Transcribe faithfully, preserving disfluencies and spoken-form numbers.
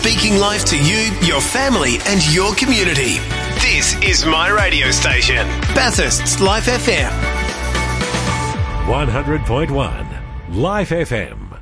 speaking life to you, your family and your community. This is my radio station, Bathurst's Life F M. one hundred point one Life F M.